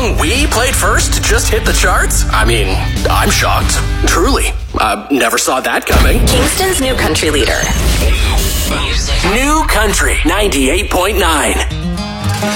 song we played first just hit the charts? I mean, I'm shocked. Truly. Never saw that coming. Kingston's new country leader. New Country 98.9.